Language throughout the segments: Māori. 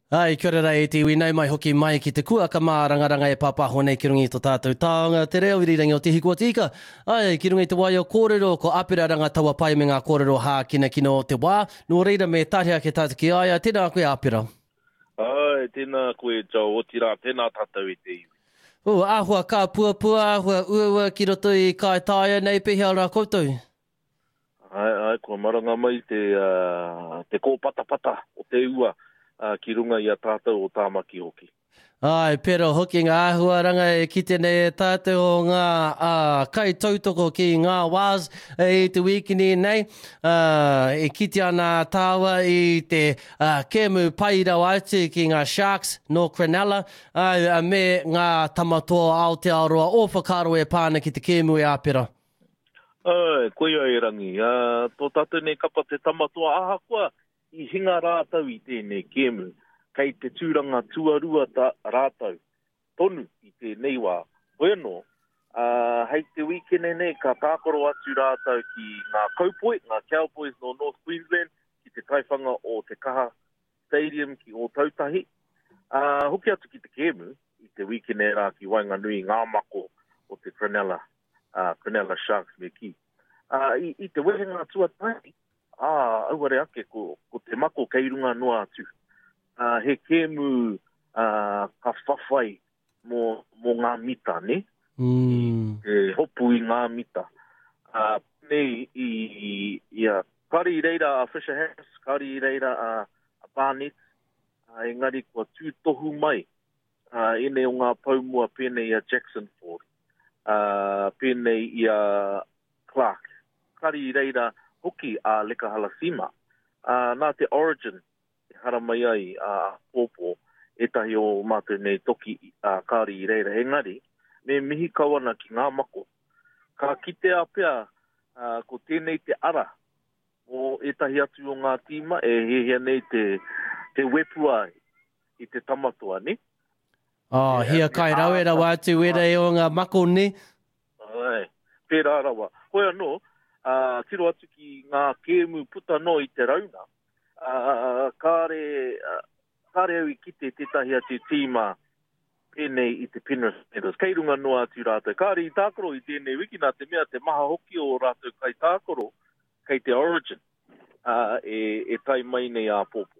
Ai, kia ora e te iwi nei mai hoki mai ki te kua ka mā rangaranga e pāpaho nei ki rungi tō tātou taonga. Te reo irirangi o te hiko tika. Ai, ki rungi te wai o kōrero ko apira ranga taua pai me ngā kōrero hā kina kino o te wā. Nō reira me tātea ke tātou ki aia. Tēnā koe apira. Ai, tēnā koe tau o tira, tēnā tātou i te iwi. Āhua kā puapua, āhua uaua ki roto i kai tāia nei pehea rā koutou. Ai, kua maranga mai te kō patapata o te ua. Ki runga i a tātou o tāmaki hoki. Ai, pero hoki ngā āhua ranga e kite nei e tātou o ngā kai tautoko ki ngā wās i te wikini nei. E kite ana tāua i te kēmu pairau atu ki ngā Sharks no Cronulla. Me ngā tamatoa Aotearoa o whakaro e pāna ki te kēmu e āpera. Ai, koe ai rangi. Tō tātou nei kapa te tamatoa ahakua. I hinga rātau i tēnei kēmu, kei te tūranga tuarua rātau, tonu i tēnei wā. Bueno, hei te wikene nei, ka tākoro atu rātau ki ngā Cowboys, ngā Cowboys no North Queensland, ki te kaiwhanga o te Kaha Stadium ki o Tautahi. Hoki atu ki te kēmu, i te wikene rā ki Wainganui, ngā mako o te Cronulla Sharks me ki. I te wehenga tuatai, auare ake ko te mako kei runga noa atu. He kēmu ka whawhai mō ngā mita, ne? Te hopu i ngā mita. Nei i kari reira a Fisher Harris, kari reira a Barnett, engari kua tūtohu mai. Ene o ngā paumua pēnei a Jackson Ford, pēnei i a Clark, kari reira hoki a Leka Halasima. Nā te Origin, e hara mai ai a Pōpō, etahi o mātou nei toki kāri i reira. Engari, me mihi kawana ki ngā mako. Ka kite a pea ko tēnei te ara o etahi atu o ngā tīma, e hehea nei te wepua i te tamatoa, ne? Hia kai rawe rawa atu wera e o ngā mako, ne? Ai, pērā rawa. Hoi anō, tiro atu ki ngā kēmu puta no i te rauna, kāre au i kite tētahi atu tīma pēnei i te Penrith Panthers. Kei runga noa atu rātou. Kāre i tākoro i tēnei wiki nā te mea te maha hoki o rātou kai tākoro, kei te Origin, e tai mai nei a Pōpō.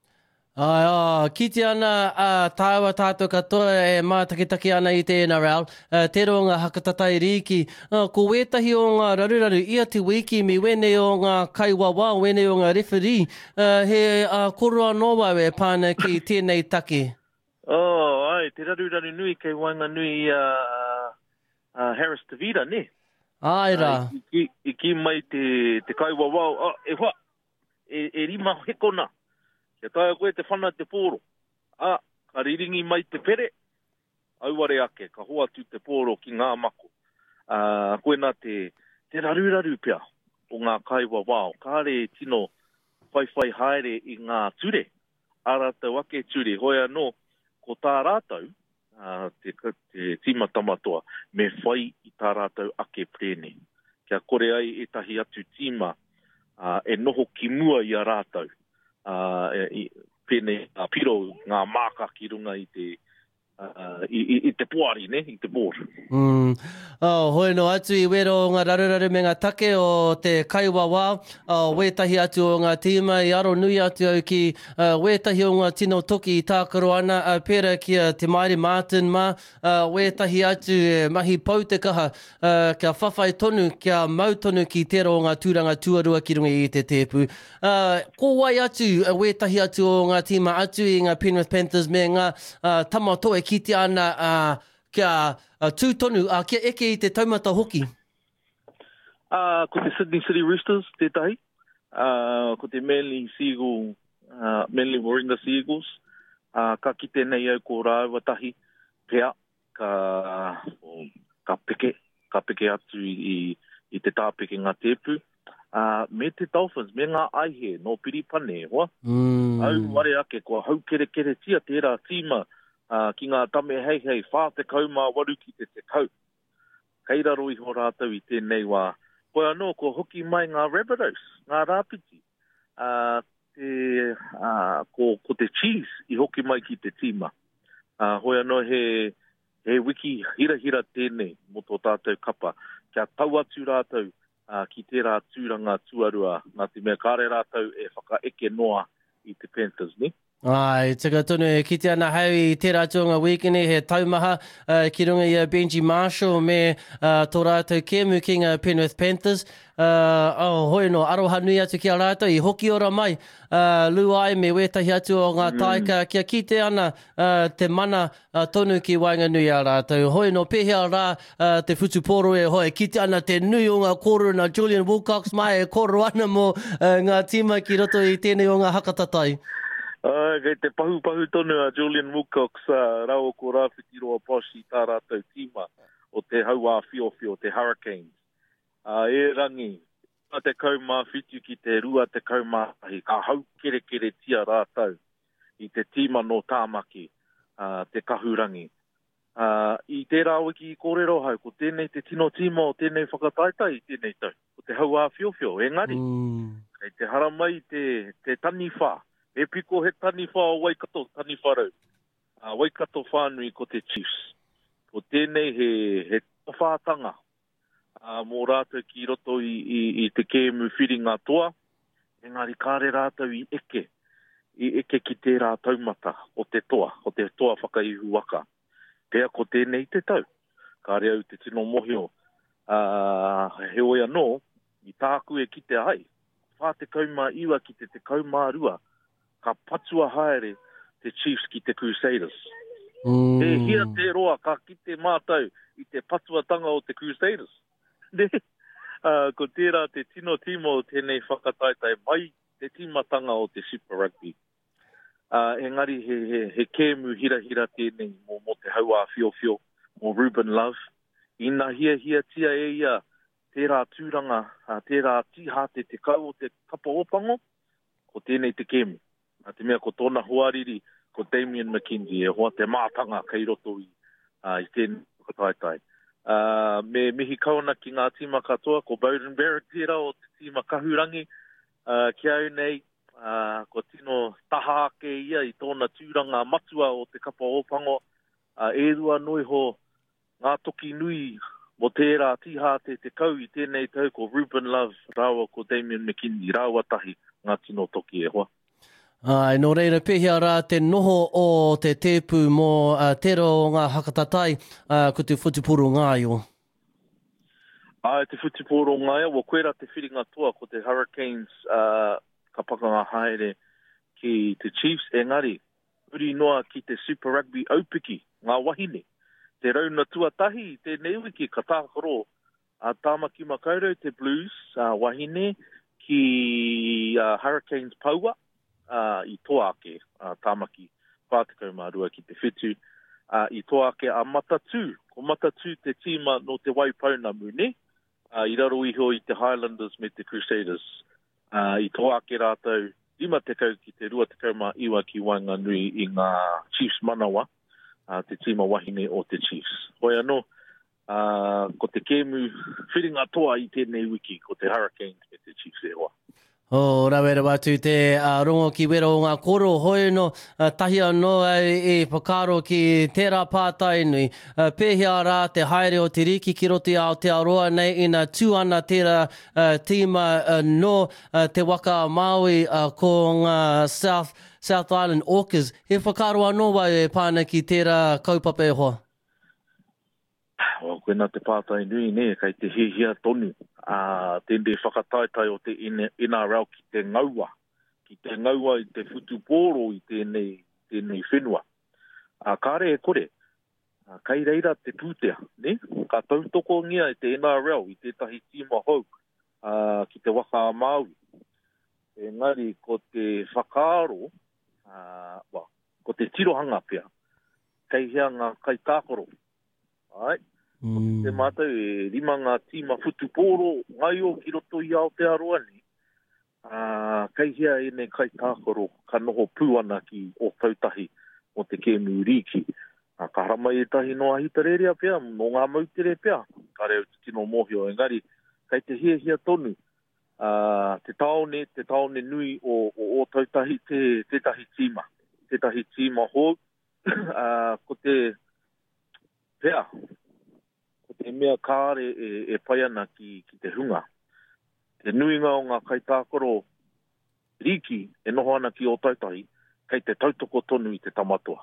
Kite ana tāua tātou katoa e mātakitaki ana i te NRL, te ronga hakatatai riki. Ko wetahi o ngā raruraru, ia te wiki mi wene o ngā kaiwawa, wene o ngā referee, he koroa noa e pāna ki tēnei take. Ai, te raruraru nui kei Wainganui Harris Tavita, ne? Ai rā. I ki mai te kaiwawa, e rima hekona. Kia taia koe te whana te pōro. Ka riringi mai te pere. Auare ake, ka hoa tu te pōro ki ngā mako. Koe nā te raruraru pia o ngā kaiwa wao. Kāre tino whaiwhai haere i ngā ture. Āratau ake ture. Hoi anō, ko tā rātau, te tīma tamatoa, me whai i tā rātau ake prene. Kia kore ai e tahi atu tīma e noho ki mua i a rātau. Pēnei piro ngā māka ki runga i te puari, ne? I te bōru. Hoi no atu i wero o ngā raruraru me ngā take o te kaiwawa, wētahi atu o ngā tīma, i aro nui atu au ki wētahi o ngā tino toki i tākaro ana, pēra kia te Mairi Martin mā, wētahi atu mahi pau te kaha, kia whawhai tonu, kia mau tonu ki tero o ngā tūranga tuarua ki runga i te tēpu. Ko wai atu, wētahi atu o ngā tīma atu i ngā Penrith Panthers me ngā tamatoa kite ana kia tūtonu, kia eke i te taumata hoki? Ko te Sydney City Roosters, tētahi. Ko te Manly Warringah Seagulls. Ka kite nei au ko rāwatahi pea. Ka peke atu i te tāpeke ngā tēpu. Me te Dolphins, me ngā aihe no Piripane, hoa? Au ware ake, kua hau kere tia tērā tīma ki ngā tame hei, whā te kaumā waru ki te kau. Kei raro i ho rātau i tēnei wā. Koe anō, ko hoki mai ngā Rabbitohs, ngā Rāpiti. ko te Chiefs I hoki mai ki te tima. Hoi anō he wiki hira tēnei mo tō tātou kapa. Kia tau atu rātou ki tērā tūranga tuarua ngā te mea kāre rātou whakaeke noa I te Panthers, ni? Ai, tika tonu e kite ana hau I tērā tuanga weekend he taumaha ki runga I Benji Marshall me tō rātou kēmu ki ngā Penrith Panthers. Hoi no, aroha nui atu ki a rātou I hoki ora mai. Luai me wetahi atu o ngā taika kia kite ana te mana tonu ki wainga nui a rātou. Hoi no, pehea rā te whutuporo e hoi. Kite ana te nui o ngā koro na Julian Wilcox mai e koro ana mo ngā tima ki roto I tēnei o ngā hakatatai. Kei te pahu tonu a Julian Wilcox, rau ko rāwhiti roa poshi tā rātou tima o te haua whio, te Hurricanes. E rangi, te kaumā whitu ki te rua te kaumā, ka hau kere tia rātou I te tima no tāmaki, te kahurangi. I tērā wiki I kōrero hau, ko tēnei te tino tima o tēnei whakataitai I tēnei tau, ko te haua whio, engari. Kei te haramai te tani whā. E piko he tani wha o Waikato, tani wharau. Waikato whānui ko te Chiefs. Ko tēnei he whātanga. Mō rātou ki roto I te kēmu whiringa toa. Engari kāre rātou I eke ki tērā taumata o te toa whakaihu waka. Pea ko tēnei te tau. Kāre au te tino mohio. He oi anō, I tāku e ki te hai. Whā te kaumā iwa ki te kaumā rua. Ka patua haere te Chiefs ki te Crusaders. E hia te roa ka ki te mātau I te patuatanga o te Crusaders. Ko tērā te tino timo o tēnei whakataitai mai te timatanga o te Super Rugby. Engari he kēmu hira tēnei mo te haua whio, mo Ruben Love. Ina hia tia e ia tērā tūranga, tērā tihate te kau o te kapa opango, ko tēnei te kēmu. Te mea ko tōna huariri, ko Damien McKenzie, e hoa te mātanga kei roto I tēnei whakataitai. Me mihi kauna ki ngā tīma katoa, ko Bowden Barrett tērā o te tīma kahurangi, ki au nei, ko tino taha ake ia I tōna tūranga matua o te kapa opango, e rua noi ho ngā toki nui mo tērā tihate te kau I tēnei tau, ko Ruben Love, rawa ko Damien McKenzie, rawa tahi ngā tino toki e hoa. Nō reira pehea rā te noho o te tēpu mō tero o ngā hakatatai ko te whutupuru ngāio. Te whutupuru ngāio, wa koera te whiringa toa ko te Hurricanes ka pakanga haere ki te Chiefs. Engari, uri noa ki te Super Rugby aupiki, ngā wahine. Te rauna tuatahi, te neiwiki ka tākaro tāmaki makaurau te Blues wahine ki Hurricanes paua. I toake tāmaki whātekau mārua ki te whetu. I toake a Matatu. Ko Matatu te tīma no te Waipauna mune. I raro iho I te Highlanders me te Crusaders. I toake rātou 5 tekau ki te 2 tekau mā iwa ki Wainganui I ngā Chiefs manawa. Te tīma wahine o te Chiefs. Hoi anō, ko te kēmu whiringa toa I tēnei wiki ko te Hurricanes me te Chiefs e hoa. Rawera watu te rongo ki wera o ngā koro hoi no tahi anō e pakaro ki tērā pātai nui. Pēhea rā te haere o te riki ki roti ao te aroa nei ina tū ana tērā tīma no te waka Māui ko ngā South Island Orcas. He whakaro anō wai e pāna ki tērā kaupapa e hoa? Koe nā te pātai nui ne, kai te hihia tonu. Tēnei whakataitai o te NRL ki te ngaua. Ki te ngaua I te whutupōro I tēnei whenua. Kāre e kore. Kai reira te pūtea, ne? Ka tautoko ngia I te NRL I tētahi tīma hou ki te waka Māui. Engari, ko te whakaaro, ko te tirohanga pia. Kai hea ngā kai tākoro. Right? Te mātou e 5 ngā tīma whutupōro ngai o ki roto I Aotearoa ni. Kei hea e nei kai tākoro ka noho pūana ki o tautahi o te kēmu riki. Ka haramai e tahi noa hitarerea pia, no ngā mautere pia. Ka reo te tino mohio engari, kei te hia tonu te taone nui o tautahi tetahi tīma ho, ko te pea, ko te mea kāre e pai ana ki te hunga. Te nuinga o ngā kaitākoro riki e noho ana ki o tautahi, kei te tautoko tonu i te tamatoa.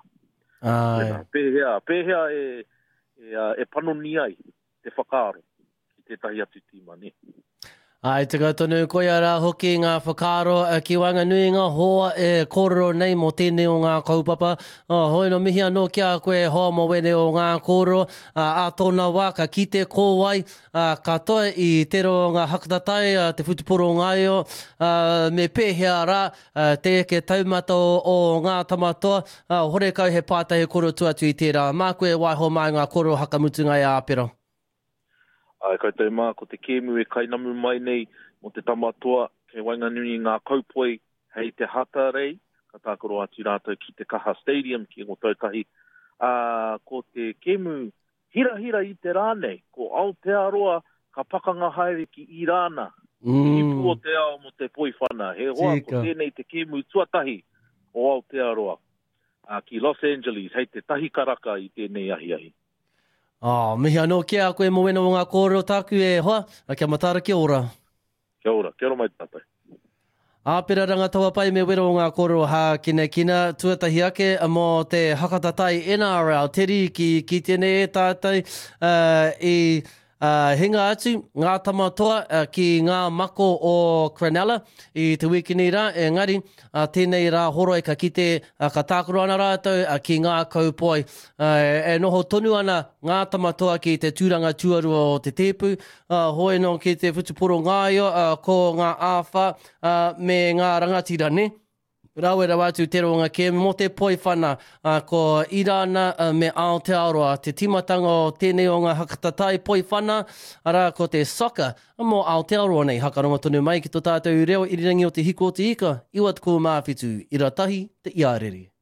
Pēhea e panoni ai te whakaaro ki te tahi atu tīma ne. Ai, te tonu koia rā hoki ngā whakaaro ki Wanganuinga hoa e kōrero nei mo tēnei o ngā kaupapa. Hoi no mihi anō kia koe hoa mo wene o ngā kōrero. A tōna wā ka kite kōwai. Katoa i te ro ngā hakatatai, te whutuporo ngaio. Me pēhea rā te ke taumata o ngā tamatoa. Hore kau he pātahi kōrero tuatu i tērā. Mā koe waiho mai ngā kōrero hakamutu ngai a Apero. Ai, kai te mā, ko te kēmu e kainamu mai nei mo te tamatoa ke Wainganui ngā kaupoi hei te hata rei, ka tākoro atu rātou ki te Kaha Stadium ki ngō tautahi. Ko te kēmu hira i te rānei, ko Aotearoa ka pakanga haere ki Irāna. I pua te ao mo te poiwhana. He hoa ko tēnei te kēmu tuatahi o Aotearoa ki Los Angeles, hei te tahi karaka i tēnei ahi. Mihi anō kia koe mo wena o ngā kōrero tāku e hoa, kia matara kia ora. Kia ora mai tātai. Pera rangatawa pai me wera o ngā kōrero kina tuatahi ake mo te hakatatai NRL, te riki ki tēnei e tātai i hinga atu ngā tamatoa ki ngā mako o Cronulla i te wikini rā, engari tēnei rā horo e ka kite ka tākoro ana rātou ki ngā kaupoi. E noho tonu ana ngā tamatoa ki te tūranga tuarua o te tepu, hoi no ki te whutuporo ngāio ko ngā āwha me ngā rangatira ne. Rawe rau atu te ronga ke mo te poiwhana ko Irāna me Aotearoa. Te timatanga o tēnei o ngā hakatatai poiwhana, ara ko te soccer mo Aotearoa nei. Hakaronga tonu mai ki tō tātou reo irirangi o te hiko o te ika, iwa tuku māwhitu, ira tahi te iareri.